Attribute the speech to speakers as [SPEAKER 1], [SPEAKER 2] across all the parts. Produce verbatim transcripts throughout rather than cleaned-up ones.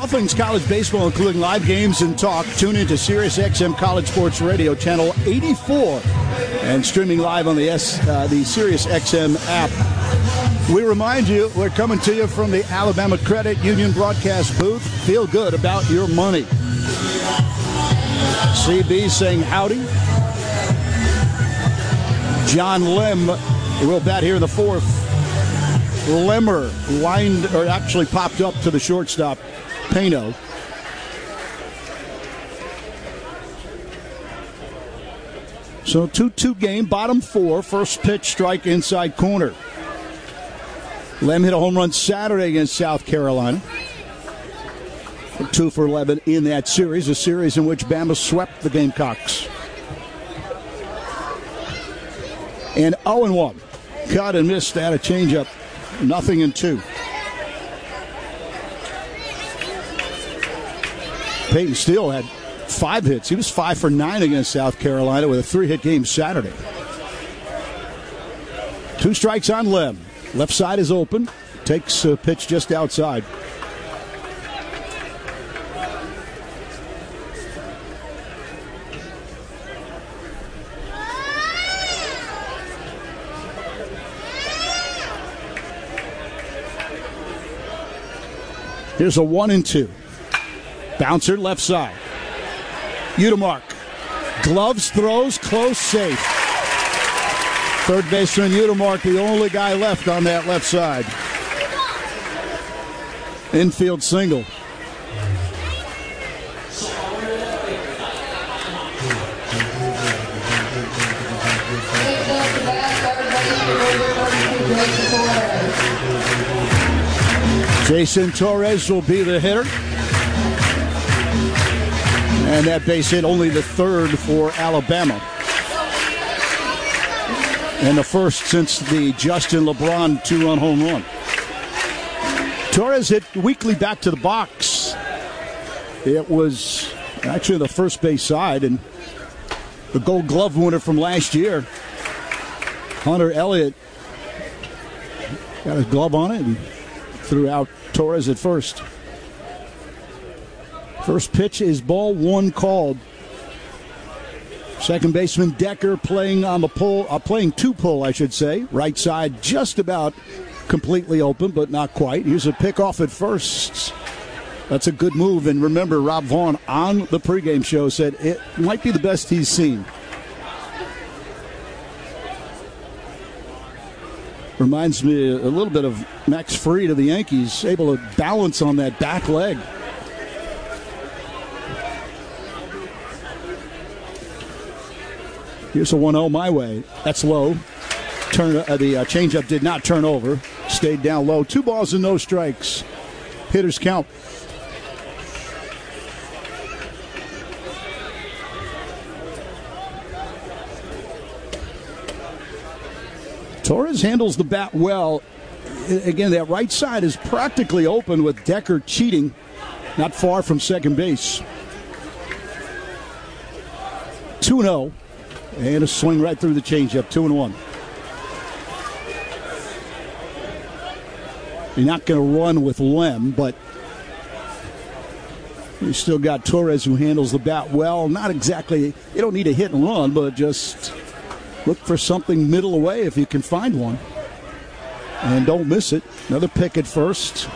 [SPEAKER 1] All things college baseball, including live games and talk. Tune into Sirius X M College Sports Radio, channel eighty-four, and streaming live on the S, uh, the Sirius X M app. We remind you, we're coming to you from the Alabama Credit Union broadcast booth. Feel good about your money. C B saying howdy. John Lim will bat here in the fourth. Lemmer lined, or actually popped up to the shortstop, Pano. So two two game, bottom four, first pitch, strike inside corner. Lem hit a home run Saturday against South Carolina. Two for eleven in that series, a series in which Bama swept the Gamecocks. And oh and one. Cut and missed at a changeup. Nothing in two. Peyton Steele had five hits. He was five for nine against South Carolina with a three-hit game Saturday. Two strikes on Lem. Left side is open. Takes a pitch just outside. Here's a one and two. Bouncer left side. Udemark. Gloves, throws, close, safe. Third baseman Udemark, the only guy left on that left side. Infield single. Jason Torres will be the hitter. And that base hit only the third for Alabama. And the first since the Justin LeBron two-run home run. Torres hit weakly back to the box. It was actually the first base side, and the Gold Glove winner from last year, Hunter Elliott, got his glove on it and threw out Torres at first. First pitch is ball one called. Second baseman Decker playing on the pull, uh, playing two pull, I should say. Right side just about completely open, but not quite. Here's a pickoff at first. That's a good move. And remember, Rob Vaughn on the pregame show said it might be the best he's seen. Reminds me a little bit of Max Fried of the Yankees, able to balance on that back leg. Here's a one oh my way. That's low. Turn, uh, the uh, changeup did not turn over. Stayed down low. Two balls and no strikes. Hitters count. Torres handles the bat well. Again, that right side is practically open with Decker cheating, not far from second base. two and oh. And a swing right through the changeup, two and one. You're not going to run with Lem, but you still got Torres who handles the bat well. Not exactly, you don't need a hit and run, but just look for something middle away if you can find one. And don't miss it. Another pick at first.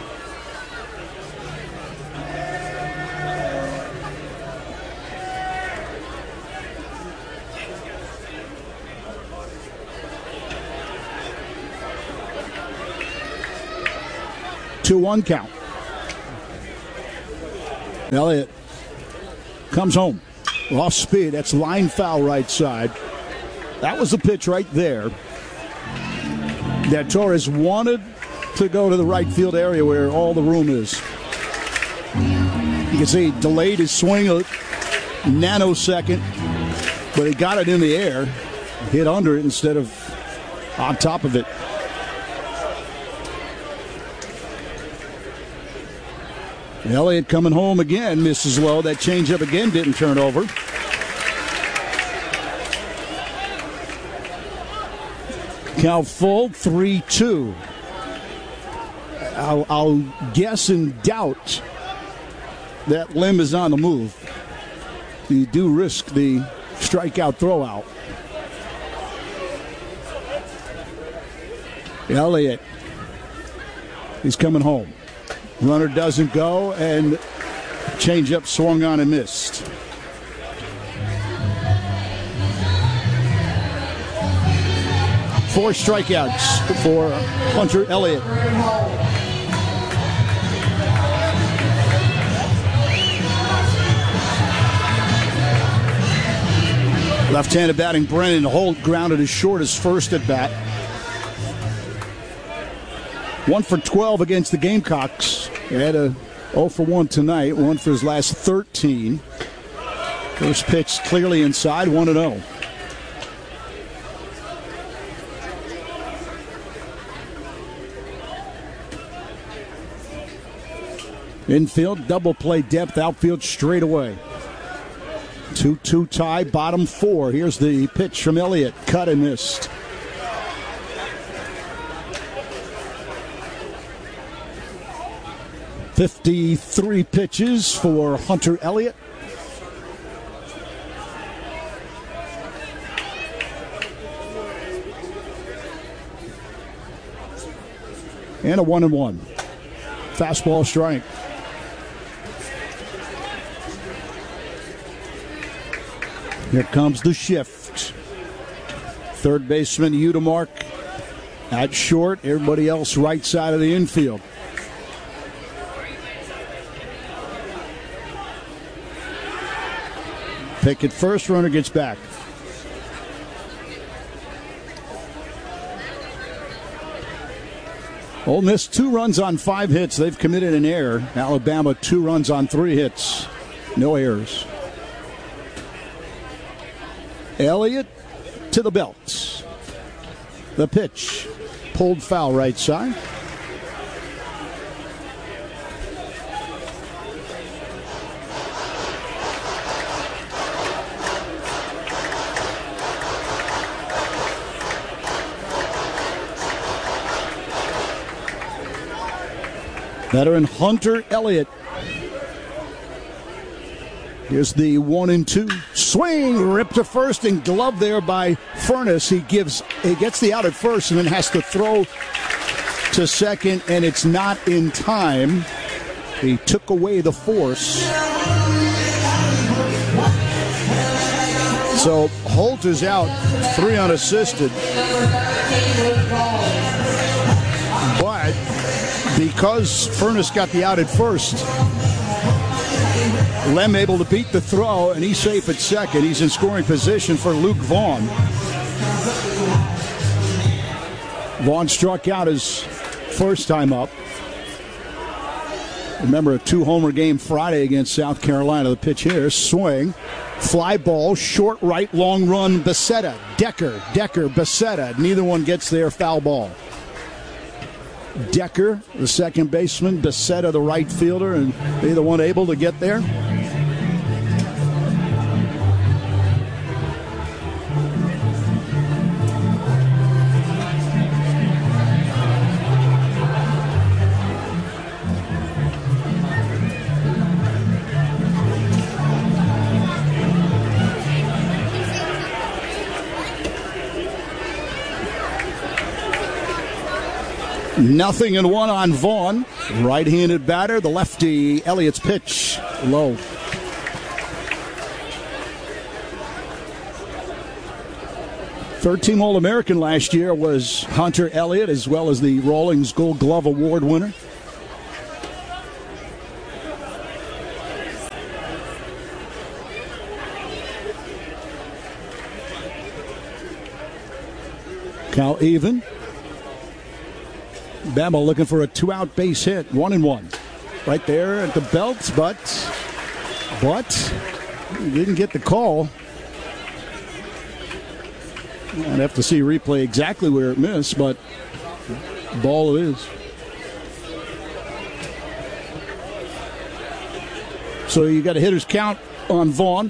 [SPEAKER 1] two one count. Elliott comes home. Off speed. That's line foul right side. That was the pitch right there that Torres wanted to go to the right field area where all the room is. You can see he delayed his swing a nanosecond, but he got it in the air, hit under it instead of on top of it. Elliott coming home again, misses low. That changeup again didn't turn over. Count full, three two. I'll, I'll guess and doubt that limb is on the move, you do risk the strikeout throwout. Elliott, he's coming home. Runner doesn't go, and changeup swung on and missed. Four strikeouts for Hunter Elliott. Left-handed batting Brennan Holt grounded as short as first at bat. One for twelve against the Gamecocks. He had a oh for one tonight, one for his last thirteen. First pitch clearly inside, one and oh. Infield, double play depth, outfield straight away. two two tie, bottom four. Here's the pitch from Elliott. Cut and missed. fifty-three pitches for Hunter Elliott. And a one and one. Fastball strike. Here comes the shift. Third baseman Udemark at short. Everybody else right side of the infield. Pick at first, runner gets back. Ole Miss two runs on five hits. They've committed an error. Alabama two runs on three hits. No errors. Elliott to the belt. The pitch. Pulled foul right side. Veteran Hunter Elliott. Here's the one and two. Swing, ripped to first and glove there by Furness. He gives, he gets the out at first and then has to throw to second, and it's not in time. He took away the force. So Holt is out, three unassisted. But because Furness got the out at first, Lem able to beat the throw, and he's safe at second. He's in scoring position for Luke Vaughn. Vaughn struck out his first time up. Remember, a two-homer game Friday against South Carolina. The pitch here, swing, fly ball, short right, long run, Becerra, Decker, Decker, Becerra. Neither one gets there, foul ball. Decker, the second baseman, Becerra, the right fielder, and neither one able to get there. Nothing and one on Vaughn. Right-handed batter, the lefty. Elliott's pitch, low. Third-team All-American last year was Hunter Elliott, as well as the Rawlings Gold Glove Award winner. Count even. Bama looking for a two-out base hit, one and one. Right there at the belt, but, but, didn't get the call. I'd have to see replay exactly where it missed, but ball it is. So you got a hitter's count on Vaughn.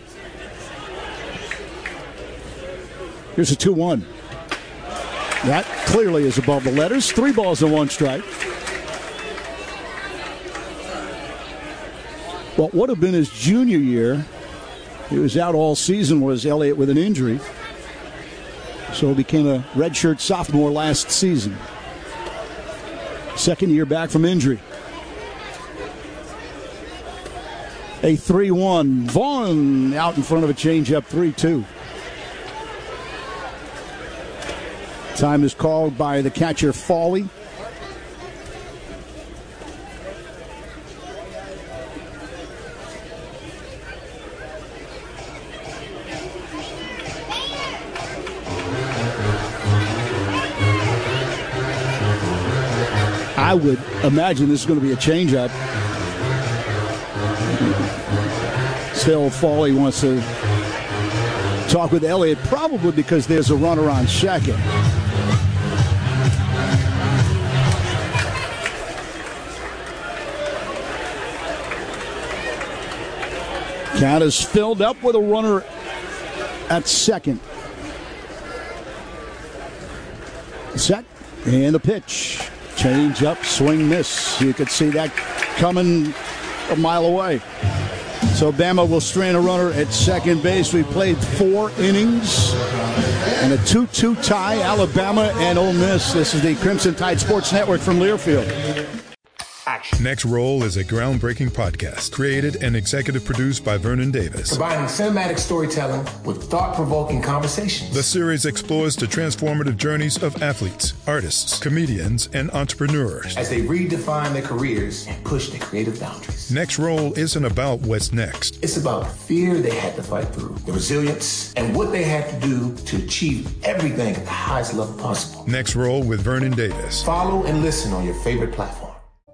[SPEAKER 1] Here's a two one. That clearly is above the letters. Three balls and one strike. what would have been his junior year. He was out all season, was Elliott, with an injury. So he became a redshirt sophomore last season. Second year back from injury. A three one. Vaughn out in front of a changeup, three two. Time is called by the catcher, Fawley. I would imagine this is going to be a changeup. Still, Fawley wants to talk with Elliott, probably because there's a runner on second. Count is filled up with a runner at second. Set, and the pitch. Change up, swing, miss. You could see that coming a mile away. So Bama will strand a runner at second base. We played four innings and a two two tie, Alabama and Ole Miss. This is the Crimson Tide Sports Network from Learfield.
[SPEAKER 2] Next Roll is a groundbreaking podcast created and executive produced by Vernon Davis.
[SPEAKER 3] Combining cinematic storytelling with thought-provoking conversations.
[SPEAKER 2] The series explores the transformative journeys of athletes, artists, comedians, and entrepreneurs
[SPEAKER 3] as they redefine their careers and push their creative boundaries.
[SPEAKER 2] Next Roll isn't about what's next.
[SPEAKER 3] It's about the fear they had to fight through, the resilience, and what they had to do to achieve everything at the highest level possible.
[SPEAKER 2] Next Roll with Vernon Davis.
[SPEAKER 3] Follow and listen on your favorite platform.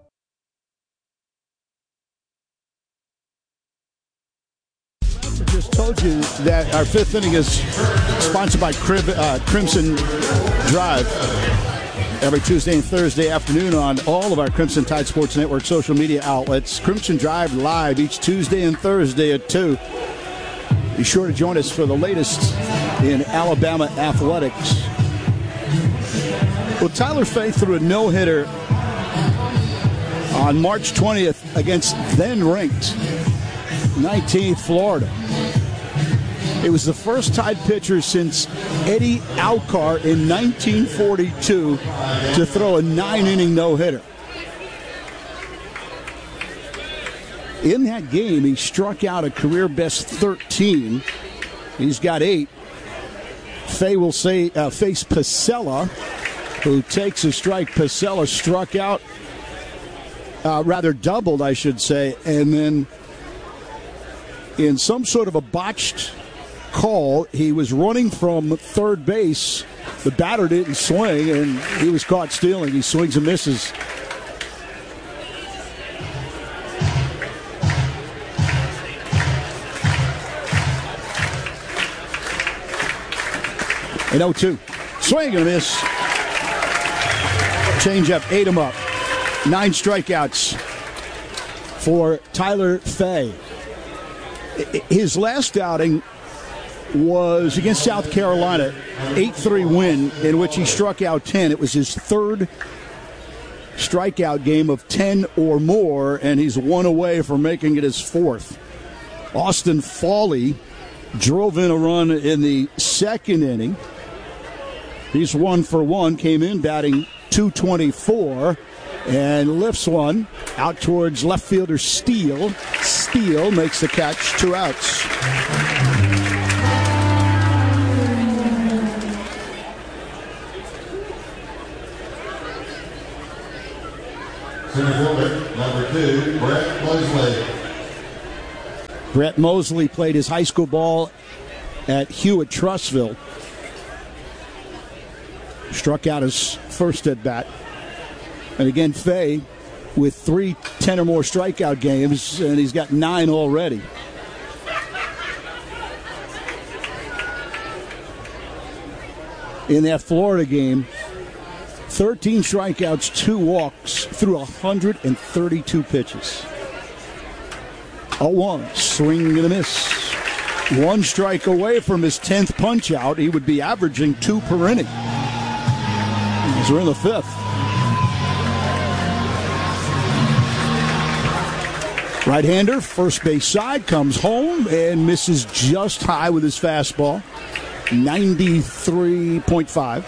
[SPEAKER 1] Just told you that our fifth inning is sponsored by Crib, uh, Crimson Drive. Every Tuesday and Thursday afternoon on all of our Crimson Tide Sports Network social media outlets. Crimson Drive live each Tuesday and Thursday at two. Be sure to join us for the latest in Alabama athletics. Well, Tyler Fay threw a no-hitter on March twentieth against then-ranked nineteenth Florida. It was the first Tide pitcher since Eddie Alcar in nineteen forty-two to throw a nine-inning no-hitter. In that game, he struck out a career-best thirteen. He's got eight. Fay will say, uh, face Pasella, who takes a strike. Pasella struck out, uh, rather doubled, I should say, and then in some sort of a botched call, he was running from third base. The batter didn't swing, and he was caught stealing. He swings and misses. And oh two. Swing and a miss. Change up, ate him up. Nine strikeouts for Tyler Fay. His last outing was against South Carolina, eight three win, in which he struck out ten. It was his third strikeout game of ten or more, and he's one away from making it his fourth. Austin Fawley drove in a run in the second inning. He's one for one, came in batting two twenty-four, and lifts one out towards left fielder Steele. Steele makes the catch, two outs.
[SPEAKER 4] Center fielder, number two, Brett Mosley.
[SPEAKER 1] Brett Mosley played his high school ball at Hewitt Trussville. Struck out his first at bat. And again, Fay with three ten or more strikeout games, and he's got nine already. In that Florida game, thirteen strikeouts, two walks, through one hundred thirty-two pitches. oh one, swing and a miss. One strike away from his tenth punch out. He would be averaging two per inning. As we're in the fifth. Right-hander, first base side, comes home and misses just high with his fastball. ninety-three point five.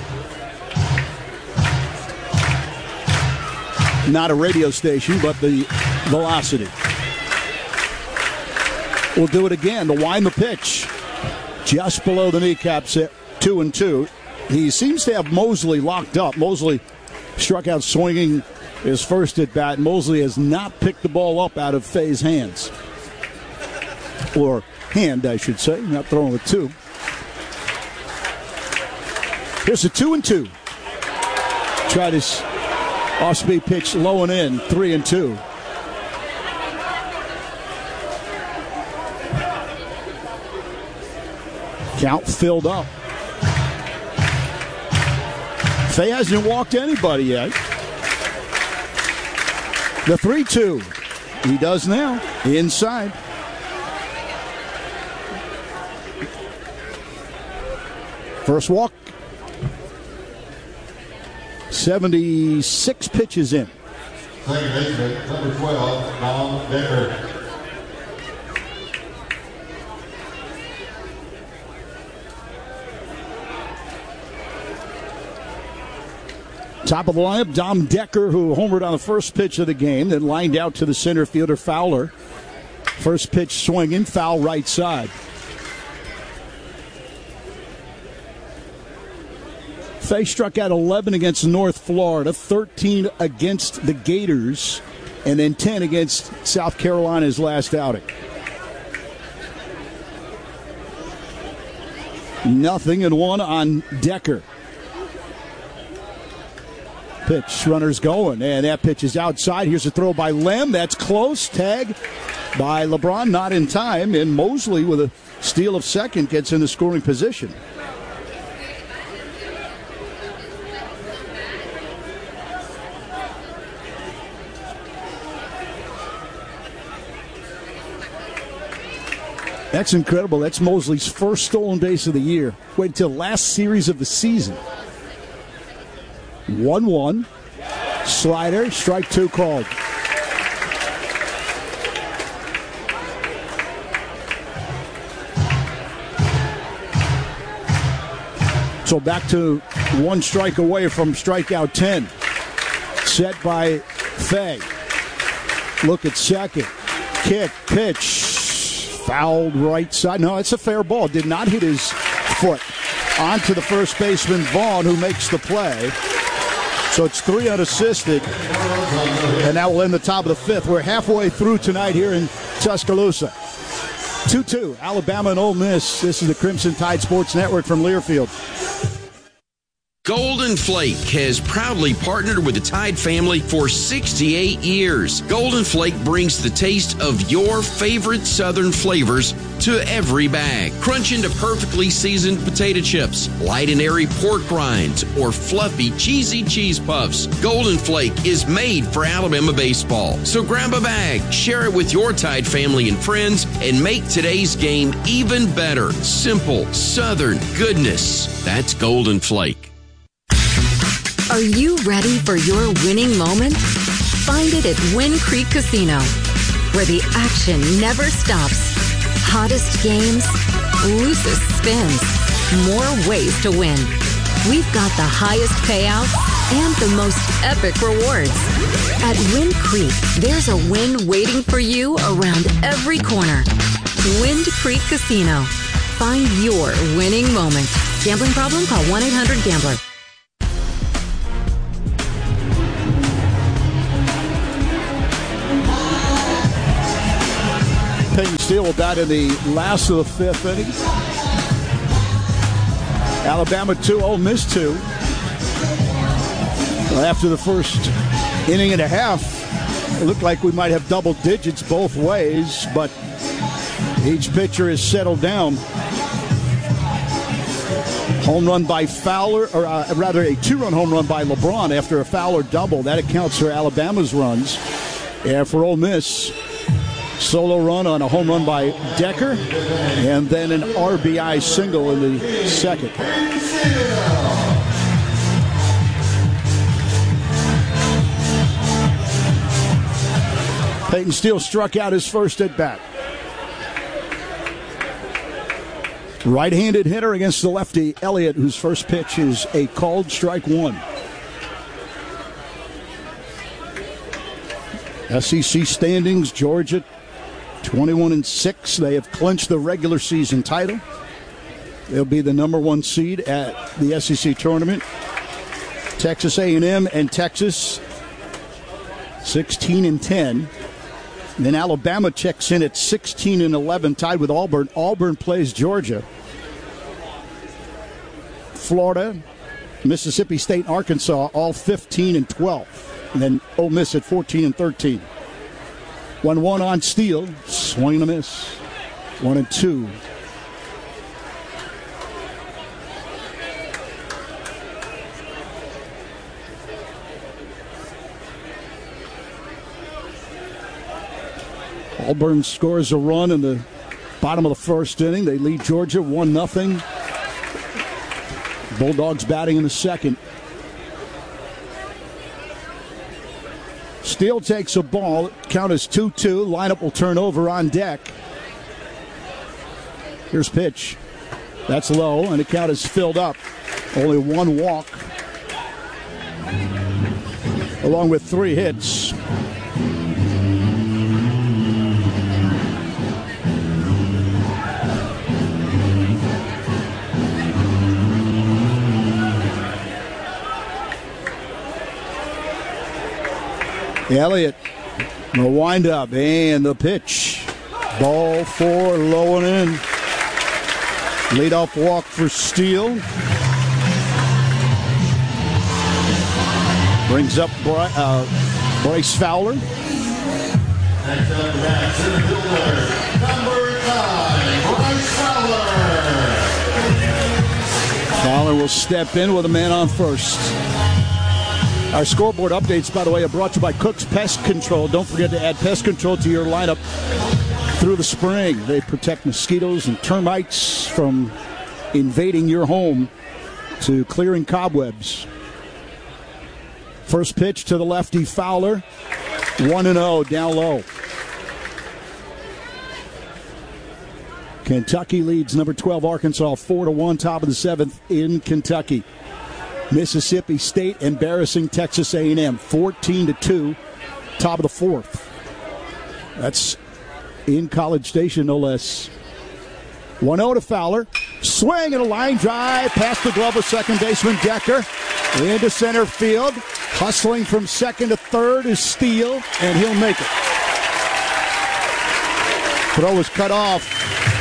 [SPEAKER 1] Not a radio station, but the velocity. We'll do it again. The wind the pitch. Just below the kneecaps at two and two. He seems to have Mosley locked up. Mosley struck out swinging his first at bat. Mosley has not picked the ball up out of Fay's hands. Or hand, I should say. Not throwing with two. Here's a two and two. Try this off-speed pitch low and in. Three and two. Count filled up. Fay hasn't walked anybody yet. The three two. He does now. Inside. First walk. seventy-six pitches in.
[SPEAKER 4] Second baseman, number twelve, Dom Decker.
[SPEAKER 1] Top of the lineup, Dom Decker, who homered on the first pitch of the game, then lined out to the center fielder Fowler. First pitch swinging, foul right side. Fay struck out eleven against North Florida, thirteen against the Gators, and then ten against South Carolina's last outing. Nothing and one on Decker. Pitch, runners going, and that pitch is outside. Here's a throw by Lem. That's close. Tag by LeBron, not in time. And Mosley, with a steal of second, gets in the scoring position. That's incredible. That's Mosley's first stolen base of the year. Wait until last series of the season. one one. Slider, strike two called. So back to one strike away from strikeout ten. Set by Fay. Look at second. Kick, pitch. Fouled right side. No, it's a fair ball. Did not hit his foot. On to the first baseman, Vaughn, who makes the play. So it's three unassisted. And that will end the top of the fifth. We're halfway through tonight here in Tuscaloosa. two two, Alabama and Ole Miss. This is the Crimson Tide Sports Network from Learfield.
[SPEAKER 5] Golden Flake has proudly partnered with the Tide family for sixty-eight years. Golden Flake brings the taste of your favorite Southern flavors to every bag. Crunch into perfectly seasoned potato chips, light and airy pork rinds, or fluffy, cheesy cheese puffs. Golden Flake is made for Alabama baseball. So grab a bag, share it with your Tide family and friends, and make today's game even better. Simple, Southern goodness. That's Golden Flake.
[SPEAKER 6] Are you ready for your winning moment? Find it at Wind Creek Casino, where the action never stops. Hottest games, loosest spins, more ways to win. We've got the highest payouts and the most epic rewards. At Wind Creek, there's a win waiting for you around every corner. Wind Creek Casino. Find your winning moment. Gambling problem? Call one eight hundred gambler.
[SPEAKER 1] Steele about in the last of the fifth inning. Alabama two, Ole Miss two. Well, after the first inning and a half, it looked like we might have double digits both ways, but each pitcher has settled down. Home run by Fowler, or uh, rather a two-run home run by LeBron after a Fowler double. That accounts for Alabama's runs. And for Ole Miss, solo run on a home run by Decker, and then an R B I single in the second. Peyton Steele struck out his first at bat. Right-handed hitter against the lefty, Elliott, whose first pitch is a called strike one. S E C standings, Georgia twenty-one and six. They have clinched the regular season title. They'll be the number one seed at the S E C tournament. Texas A and M and Texas sixteen and ten. Then Alabama checks in at sixteen and eleven, tied with Auburn. Auburn plays Georgia. Florida, Mississippi State, and Arkansas, all fifteen and twelve. And then Ole Miss at fourteen and thirteen. one one on Steele. Swing and a miss. one and two. Auburn scores a run in the bottom of the first inning. They lead Georgia one nothing. Bulldogs batting in the second. Steele takes a ball. Count is two two. Lineup will turn over on deck. Here's pitch. That's low, and the count is filled up. Only one walk, along with three hits. Elliott, the windup and the pitch. Ball four, low and in. Leadoff walk for Steele. Brings up Bry- uh, Bryce Fowler.
[SPEAKER 4] Next up, the bat, center fielder, number nine, Bryce Fowler.
[SPEAKER 1] Fowler will step in with a man on first. Our scoreboard updates, by the way, are brought to you by Cook's Pest Control. Don't forget to add pest control to your lineup through the spring. They protect mosquitoes and termites from invading your home to clearing cobwebs. First pitch to the lefty, Fowler. one and oh, down low. Kentucky leads number twelve Arkansas four to one, top of the seventh in Kentucky. Mississippi State embarrassing Texas A and M fourteen to two, top of the fourth. That's in College Station, no less. one oh to Fowler. Swing and a line drive past the glove of second baseman Decker into center field. Hustling from second to third is Steele, and he'll make it. Throw was cut off.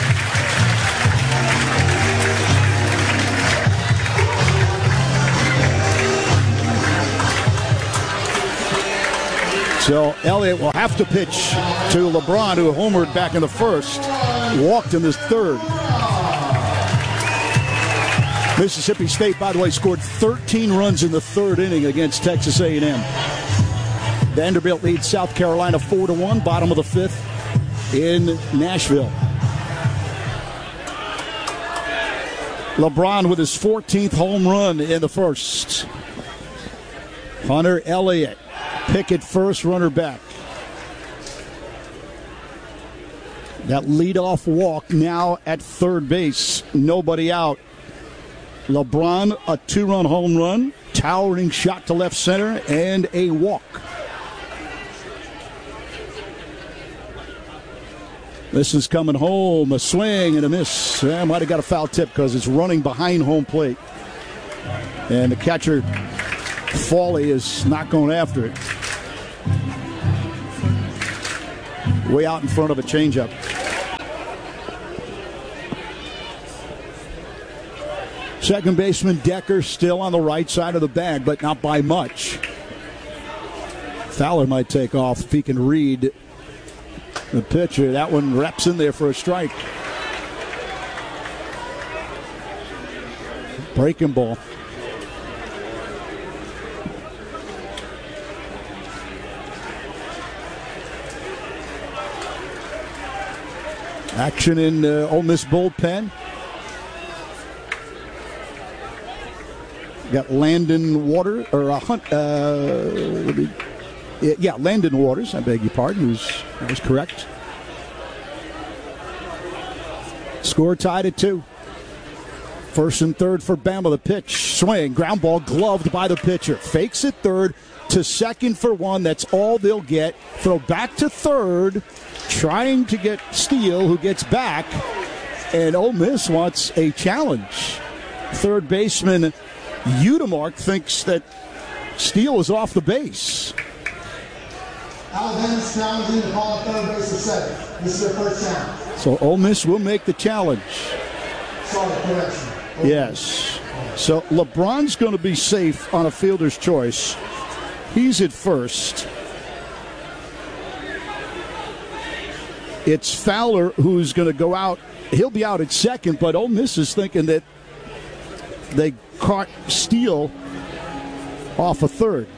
[SPEAKER 1] So Elliott will have to pitch to LeBron, who homered back in the first, walked in the third. Mississippi State, by the way, scored thirteen runs in the third inning against Texas A and M. Vanderbilt leads South Carolina four to one, bottom of the fifth in Nashville. LeBron with his fourteenth home run in the first. Hunter Elliott. Pickett first, runner back. That leadoff walk now at third base. Nobody out. LeBron, a two-run home run, towering shot to left center, and a walk. This is coming home. A swing and a miss. I might have got a foul tip because it's running behind home plate. And the catcher, Fawley, is not going after it. Way out in front of a changeup. Second baseman Decker still on the right side of the bag, but not by much. Fowler might take off if he can read the pitcher. That one reps in there for a strike. Breaking ball. Action in uh, Ole Miss bullpen. Got Landon Water or a Hunt. Uh, Yeah, Landon Waters, I beg your pardon. Was, that was correct. Score tied at two. First and third for Bama. The pitch, swing, ground ball gloved by the pitcher. Fakes it third to second for one. That's all they'll get. Throw back to third, trying to get Steele, who gets back. And Ole Miss wants a challenge. Third baseman Udemark thinks that Steele is off the base.
[SPEAKER 4] Alabama's challenging the ball at third base of second. This is their first challenge.
[SPEAKER 1] So Ole Miss will make the challenge.
[SPEAKER 4] Sorry, correction.
[SPEAKER 1] Yes. So LeBron's going to be safe on a fielder's choice. He's at first. It's Fowler who's going to go out. He'll be out at second, but Ole Miss is thinking that they caught Steele off a third.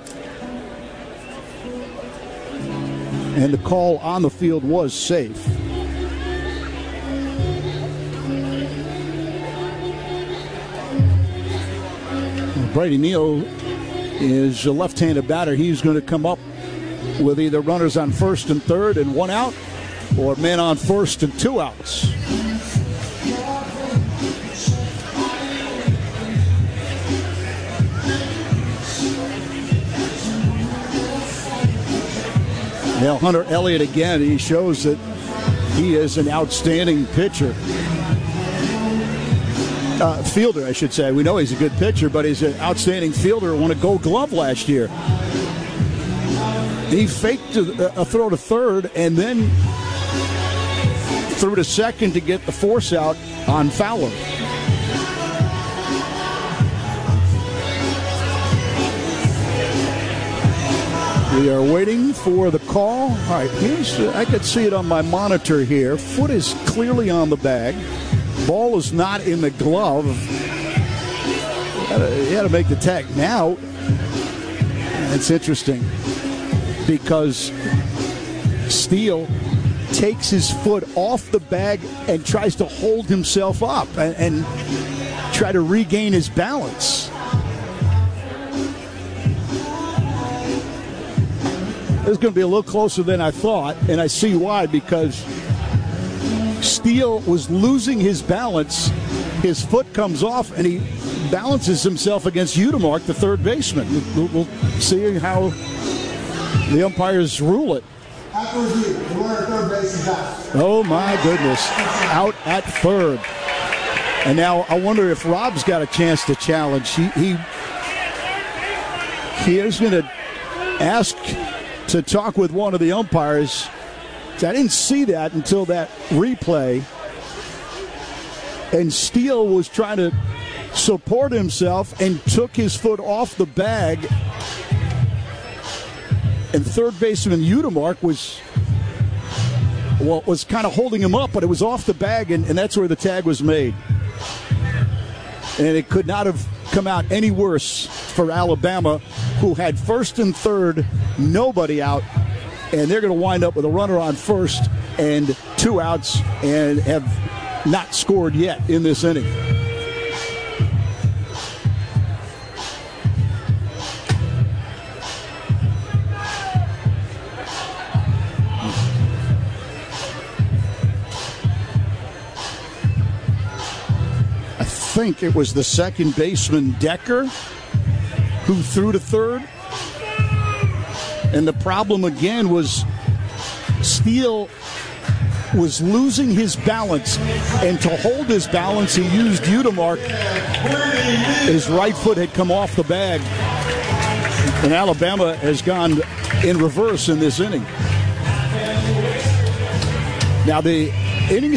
[SPEAKER 1] And the call on the field was safe. Brady Neal is a left-handed batter. He's going to come up with either runners on first and third and one out, or men on first and two outs. Now Hunter Elliott again, he shows that he is an outstanding pitcher. Uh, fielder, I should say. We know he's a good pitcher, but he's an outstanding fielder. Won a Gold Glove last year. He faked a, a throw to third and then threw to second to get the force out on Fowler. We are waiting for the call. All right, here's, I could see it on my monitor here. Foot is clearly on the bag. Ball is not in the glove. You got to make the tag now. It's interesting because Steele takes his foot off the bag and tries to hold himself up and, and try to regain his balance. This is going to be a little closer than I thought, and I see why, because Steele was losing his balance. His foot comes off, and he balances himself against Udemark, the third baseman. We'll, we'll see how the umpires rule it.
[SPEAKER 4] After review, the runner at third base is out.
[SPEAKER 1] Oh, my goodness. Out at third. And now I wonder if Rob's got a chance to challenge. He, he, he is going to ask to talk with one of the umpires. I didn't see that until that replay. And Steele was trying to support himself and took his foot off the bag. And third baseman Udemark was, well, was kind of holding him up, but it was off the bag, and, and that's where the tag was made. And it could not have come out any worse for Alabama, who had first and third, nobody out, and they're going to wind up with a runner on first and two outs and have not scored yet in this inning. I think it was the second baseman, Decker, who threw to third. And the problem again was Steele was losing his balance, and to hold his balance, he used Udemark. His right foot had come off the bag, and Alabama has gone in reverse in this inning. Now the inning